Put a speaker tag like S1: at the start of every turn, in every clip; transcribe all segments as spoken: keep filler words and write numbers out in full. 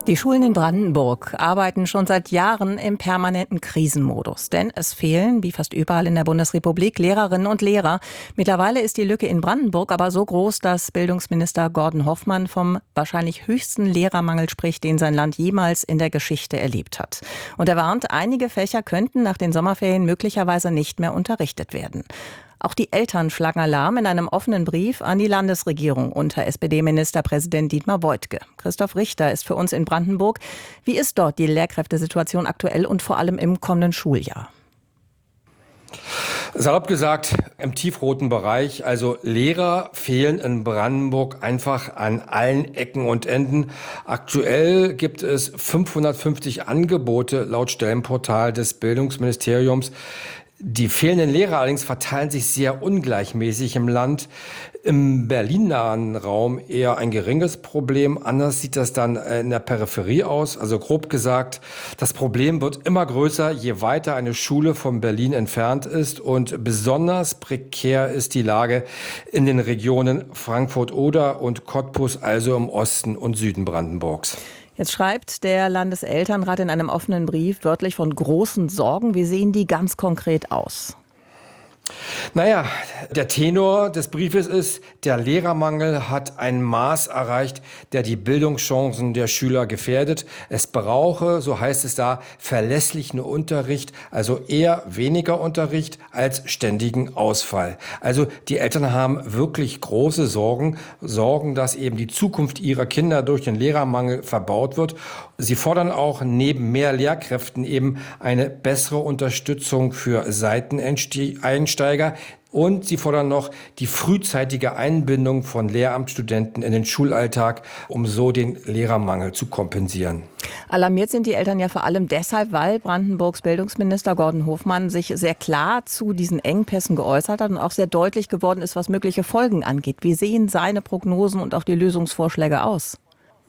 S1: Die Schulen in Brandenburg arbeiten schon seit Jahren im permanenten Krisenmodus. Denn es fehlen, wie fast überall in der Bundesrepublik, Lehrerinnen und Lehrer. Mittlerweile ist die Lücke in Brandenburg aber so groß, dass Bildungsminister Gordon Hoffmann vom wahrscheinlich höchsten Lehrermangel spricht, den sein Land jemals in der Geschichte erlebt hat. Und er warnt, einige Fächer könnten nach den Sommerferien möglicherweise nicht mehr unterrichtet werden. Auch die Eltern schlagen Alarm in einem offenen Brief an die Landesregierung unter S P D-Ministerpräsident Dietmar Woidke. Christoph Richter ist für uns in Brandenburg. Wie ist dort die Lehrkräftesituation aktuell und vor allem im kommenden Schuljahr?
S2: Salopp gesagt, im tiefroten Bereich, also Lehrer fehlen in Brandenburg einfach an allen Ecken und Enden. Aktuell gibt es fünfhundertfünfzig Angebote laut Stellenportal des Bildungsministeriums. Die fehlenden Lehrer allerdings verteilen sich sehr ungleichmäßig im Land. Im berlinnahen Raum eher ein geringes Problem. Anders sieht das dann in der Peripherie aus. Also grob gesagt, das Problem wird immer größer, je weiter eine Schule von Berlin entfernt ist. Und besonders prekär ist die Lage in den Regionen Frankfurt-Oder und Cottbus, also im Osten und Süden Brandenburgs.
S1: Jetzt schreibt der Landeselternrat in einem offenen Brief wörtlich von großen Sorgen. Wie sehen die ganz konkret aus?
S2: Naja, der Tenor des Briefes ist, der Lehrermangel hat ein Maß erreicht, der die Bildungschancen der Schüler gefährdet. Es brauche, so heißt es da, verlässlichen Unterricht, also eher weniger Unterricht als ständigen Ausfall. Also die Eltern haben wirklich große Sorgen, Sorgen, dass eben die Zukunft ihrer Kinder durch den Lehrermangel verbaut wird. Sie fordern auch neben mehr Lehrkräften eben eine bessere Unterstützung für Seiteneinsteiger. Und sie fordern noch die frühzeitige Einbindung von Lehramtsstudenten in den Schulalltag, um so den Lehrermangel zu kompensieren.
S1: Alarmiert sind die Eltern ja vor allem deshalb, weil Brandenburgs Bildungsminister Gordon Hoffmann sich sehr klar zu diesen Engpässen geäußert hat und auch sehr deutlich geworden ist, was mögliche Folgen angeht. Wie sehen seine Prognosen und auch die Lösungsvorschläge aus?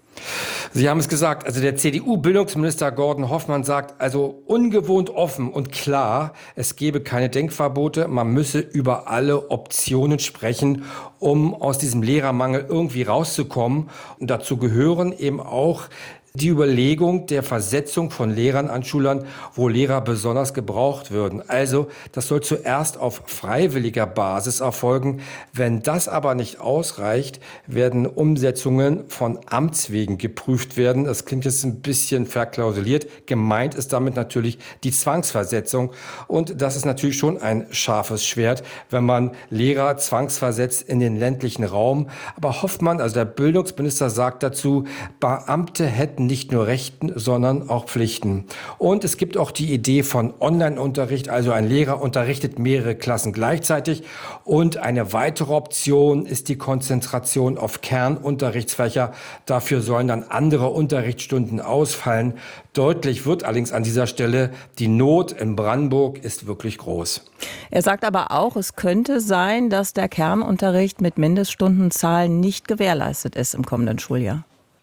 S2: Sie haben es gesagt, also der C D U-Bildungsminister Gordon Hoffmann sagt also ungewohnt offen und klar, es gebe keine Denkverbote, man müsse über alle Optionen sprechen, um aus diesem Lehrermangel irgendwie rauszukommen. Und dazu gehören eben auch die Überlegung der Versetzung von Lehrern an Schulern, wo Lehrer besonders gebraucht würden. Also das soll zuerst auf freiwilliger Basis erfolgen. Wenn das aber nicht ausreicht, werden Umsetzungen von Amts wegen geprüft werden. Das klingt jetzt ein bisschen verklausuliert. Gemeint ist damit natürlich die Zwangsversetzung. Und das ist natürlich schon ein scharfes Schwert, wenn man Lehrer zwangsversetzt in den ländlichen Raum. Aber Hoffmann, also der Bildungsminister, sagt dazu, Beamte hätten nicht nur Rechten, sondern auch Pflichten. Und es gibt auch die Idee von Online-Unterricht, also ein Lehrer unterrichtet mehrere Klassen gleichzeitig. Und eine weitere Option ist die Konzentration auf Kernunterrichtsfächer. Dafür sollen dann andere Unterrichtsstunden ausfallen. Deutlich wird allerdings an dieser Stelle, die Not in Brandenburg ist wirklich groß.
S1: Er sagt aber auch, es könnte sein, dass der Kernunterricht mit Mindeststundenzahlen nicht gewährleistet ist im kommenden Schuljahr.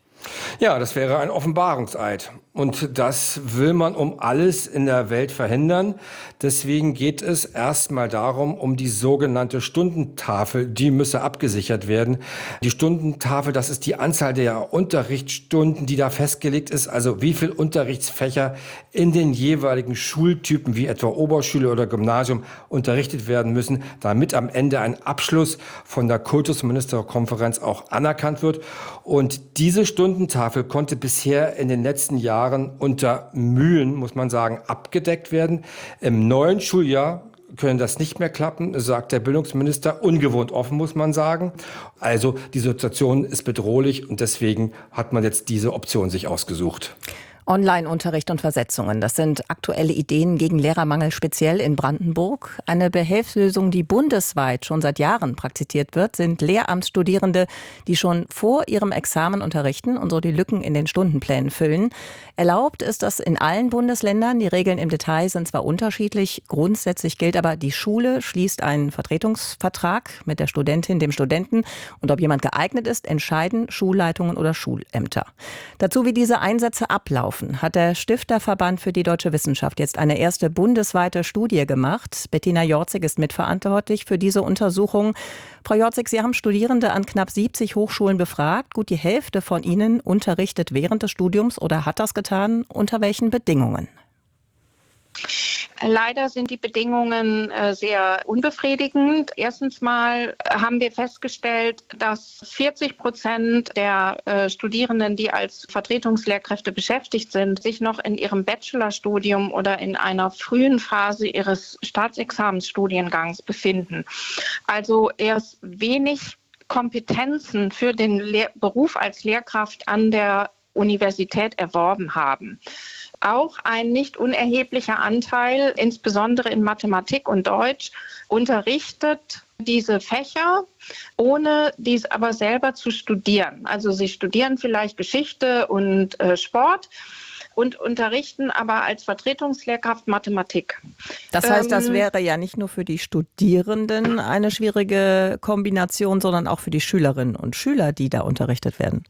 S2: Ja, das wäre ein Offenbarungseid. Und das will man um alles in der Welt verhindern. Deswegen geht es erstmal darum, um die sogenannte Stundentafel. Die müsse abgesichert werden. Die Stundentafel, das ist die Anzahl der Unterrichtsstunden, die da festgelegt ist. Also wie viel Unterrichtsfächer in den jeweiligen Schultypen, wie etwa Oberschule oder Gymnasium, unterrichtet werden müssen, damit am Ende ein Abschluss von der Kultusministerkonferenz auch anerkannt wird. Und diese Stundentafel konnte bisher in den letzten Jahren unter Mühen, muss man sagen, abgedeckt werden. Im neuen Schuljahr können das nicht mehr klappen, sagt der Bildungsminister. Ungewohnt offen, muss man sagen. Also die Situation ist bedrohlich und deswegen hat man jetzt diese Option sich ausgesucht.
S1: Online-Unterricht und Versetzungen, das sind aktuelle Ideen gegen Lehrermangel, speziell in Brandenburg. Eine Behelfslösung, die bundesweit schon seit Jahren praktiziert wird, sind Lehramtsstudierende, die schon vor ihrem Examen unterrichten und so die Lücken in den Stundenplänen füllen. Erlaubt ist das in allen Bundesländern. Die Regeln im Detail sind zwar unterschiedlich, grundsätzlich gilt aber, die Schule schließt einen Vertretungsvertrag mit der Studentin, dem Studenten. Und ob jemand geeignet ist, entscheiden Schulleitungen oder Schulämter. Dazu, wie diese Einsätze ablaufen. offen hat der Stifterverband für die deutsche Wissenschaft jetzt eine erste bundesweite Studie gemacht. Bettina Jorzig ist mitverantwortlich für diese Untersuchung. Frau Jorzig, Sie haben Studierende an knapp siebzig Hochschulen befragt. Gut die Hälfte von ihnen unterrichtet während des Studiums oder hat das getan. Unter welchen Bedingungen?
S3: Leider sind die Bedingungen äh, sehr unbefriedigend. Erstens mal haben wir festgestellt, dass vierzig Prozent der äh, Studierenden, die als Vertretungslehrkräfte beschäftigt sind, sich noch in ihrem Bachelorstudium oder in einer frühen Phase ihres Staatsexamensstudiengangs befinden. Also erst wenig Kompetenzen für den Lehr- Beruf als Lehrkraft an der Universität erworben haben. Auch ein nicht unerheblicher Anteil, insbesondere in Mathematik und Deutsch, unterrichtet diese Fächer, ohne dies aber selber zu studieren. Also sie studieren vielleicht Geschichte und äh, Sport und unterrichten aber als Vertretungslehrkraft Mathematik.
S1: Das heißt, das
S3: Ähm,
S1: wäre ja nicht nur für die Studierenden eine schwierige Kombination, sondern auch für die Schülerinnen und Schüler, die da unterrichtet werden.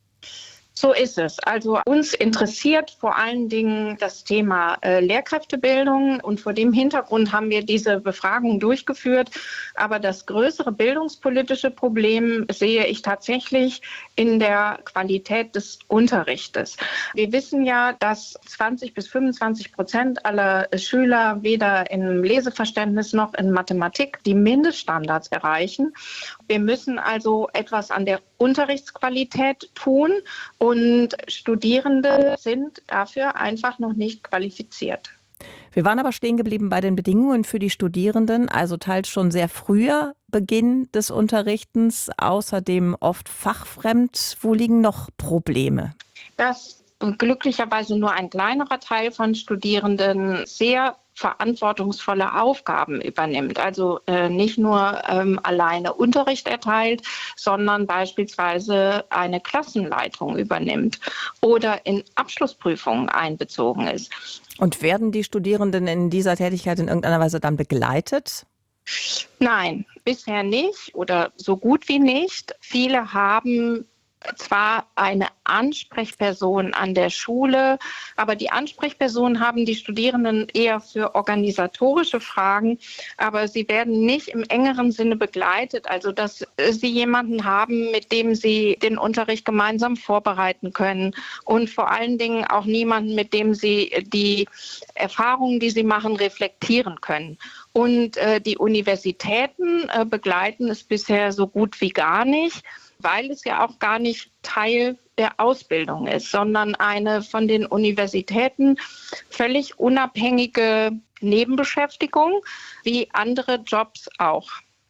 S3: So ist es. Also uns interessiert vor allen Dingen das Thema äh, Lehrkräftebildung und vor dem Hintergrund haben wir diese Befragung durchgeführt. Aber das größere bildungspolitische Problem sehe ich tatsächlich in der Qualität des Unterrichtes. Wir wissen ja, dass zwanzig bis fünfundzwanzig Prozent aller Schüler weder im Leseverständnis noch in Mathematik die Mindeststandards erreichen. Wir müssen also etwas an der Unterrichtsqualität tun und Studierende sind dafür einfach noch nicht qualifiziert.
S1: Wir waren aber stehen geblieben bei den Bedingungen für die Studierenden, also teils schon sehr früher Beginn des Unterrichtens, außerdem oft fachfremd. Wo liegen noch Probleme?
S3: Dass glücklicherweise nur ein kleinerer Teil von Studierenden sehr verantwortungsvolle Aufgaben übernimmt. Also äh, nicht nur ähm, alleine Unterricht erteilt, sondern beispielsweise eine Klassenleitung übernimmt oder in Abschlussprüfungen einbezogen ist.
S1: Und werden die Studierenden in dieser Tätigkeit in irgendeiner Weise dann begleitet?
S3: Nein, bisher nicht oder so gut wie nicht. Viele haben zwar eine Ansprechperson an der Schule, aber die Ansprechpersonen haben die Studierenden eher für organisatorische Fragen, aber sie werden nicht im engeren Sinne begleitet, also dass sie jemanden haben, mit dem sie den Unterricht gemeinsam vorbereiten können und vor allen Dingen auch niemanden, mit dem sie die Erfahrungen, die sie machen, reflektieren können. Und äh, die Universitäten äh, begleiten es bisher so gut wie gar nicht, weil es ja auch gar nicht Teil der Ausbildung ist, sondern eine von den Universitäten völlig unabhängige Nebenbeschäftigung, wie andere Jobs auch.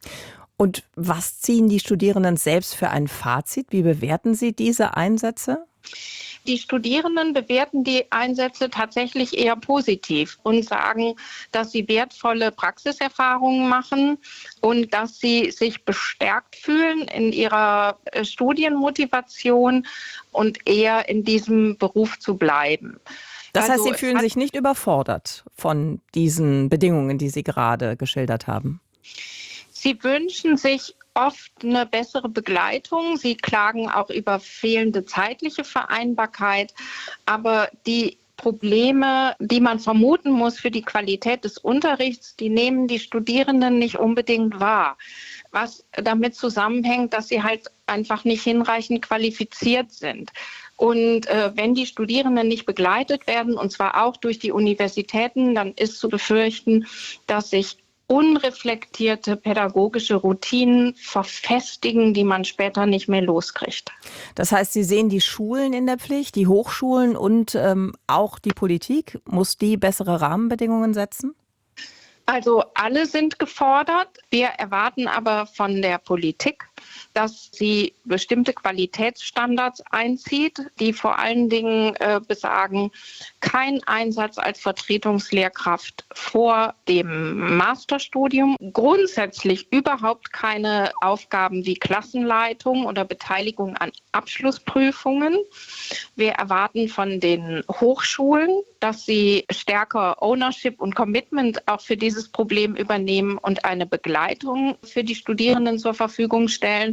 S1: Und was ziehen die Studierenden selbst für ein Fazit? Wie bewerten sie diese Einsätze?
S3: Die Studierenden bewerten die Einsätze tatsächlich eher positiv und sagen, dass sie wertvolle Praxiserfahrungen machen und dass sie sich bestärkt fühlen in ihrer Studienmotivation und eher in diesem Beruf zu bleiben.
S1: Das
S3: Also,
S1: heißt, Sie fühlen sich nicht überfordert von diesen Bedingungen, die Sie gerade geschildert haben?
S3: Sie wünschen sich oft eine bessere Begleitung. Sie klagen auch über fehlende zeitliche Vereinbarkeit. Aber die Probleme, die man vermuten muss für die Qualität des Unterrichts, die nehmen die Studierenden nicht unbedingt wahr. Was damit zusammenhängt, dass sie halt einfach nicht hinreichend qualifiziert sind. Und äh, wenn die Studierenden nicht begleitet werden, und zwar auch durch die Universitäten, dann ist zu befürchten, dass sich unreflektierte pädagogische Routinen verfestigen, die man später nicht mehr loskriegt.
S1: Das heißt, Sie sehen die Schulen in der Pflicht, die Hochschulen und ähm, auch die Politik. Muss die bessere Rahmenbedingungen setzen?
S3: Also alle sind gefordert. Wir erwarten aber von der Politik, dass sie bestimmte Qualitätsstandards einzieht, die vor allen Dingen äh, besagen, kein Einsatz als Vertretungslehrkraft vor dem Masterstudium, grundsätzlich überhaupt keine Aufgaben wie Klassenleitung oder Beteiligung an Abschlussprüfungen. Wir erwarten von den Hochschulen, dass sie stärker Ownership und Commitment auch für dieses Problem übernehmen und eine Begleitung für die Studierenden zur Verfügung stellen.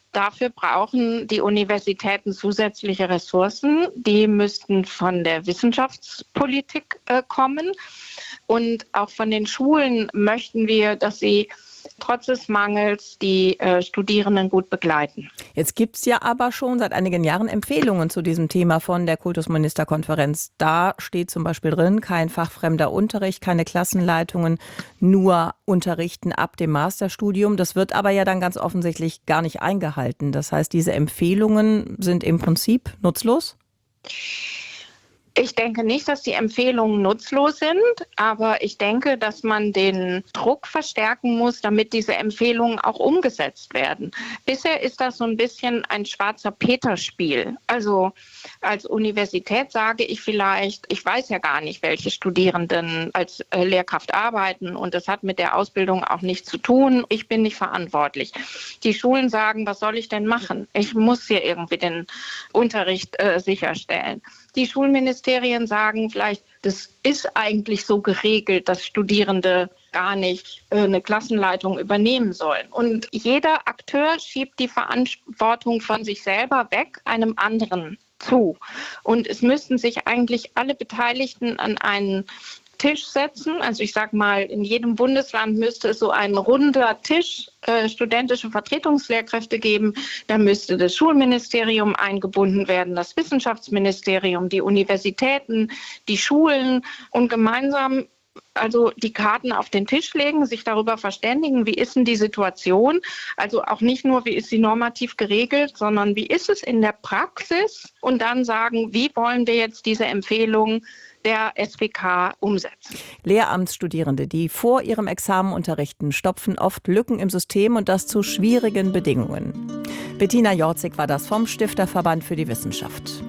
S3: Dafür brauchen die Universitäten zusätzliche Ressourcen. Die müssten von der Wissenschaftspolitik äh, kommen. Und auch von den Schulen möchten wir, dass sie trotz des Mangels die äh, Studierenden gut begleiten.
S1: Jetzt gibt es ja aber schon seit einigen Jahren Empfehlungen zu diesem Thema von der Kultusministerkonferenz. Da steht zum Beispiel drin, kein fachfremder Unterricht, keine Klassenleitungen, nur Unterrichten ab dem Masterstudium. Das wird aber ja dann ganz offensichtlich gar nicht eingehalten. Das heißt, diese Empfehlungen sind im Prinzip nutzlos?
S3: Ich denke nicht, dass die Empfehlungen nutzlos sind, aber ich denke, dass man den Druck verstärken muss, damit diese Empfehlungen auch umgesetzt werden. Bisher ist das so ein bisschen ein schwarzer Peter-Spiel. Also als Universität sage ich vielleicht, ich weiß ja gar nicht, welche Studierenden als äh, Lehrkraft arbeiten und das hat mit der Ausbildung auch nichts zu tun. Ich bin nicht verantwortlich. Die Schulen sagen, was soll ich denn machen? Ich muss hier irgendwie den Unterricht äh, sicherstellen. Die Schulministerien sagen vielleicht, das ist eigentlich so geregelt, dass Studierende gar nicht äh, eine Klassenleitung übernehmen sollen. Und jeder Akteur schiebt die Verantwortung von sich selber weg einem anderen zu. Und es müssten sich eigentlich alle Beteiligten an einen Tisch setzen. Also ich sage mal, in jedem Bundesland müsste es so ein runder Tisch äh, studentische Vertretungslehrkräfte geben. Da müsste das Schulministerium eingebunden werden, das Wissenschaftsministerium, die Universitäten, die Schulen und gemeinsam also die Karten auf den Tisch legen, sich darüber verständigen, wie ist denn die Situation? Also auch nicht nur, wie ist sie normativ geregelt, sondern wie ist es in der Praxis? Und dann sagen, wie wollen wir jetzt diese Empfehlungen der S W K umsetzen.
S1: Lehramtsstudierende, die vor ihrem Examen unterrichten, stopfen oft Lücken im System und das zu schwierigen Bedingungen. Bettina Jorzig war das vom Stifterverband für die Wissenschaft.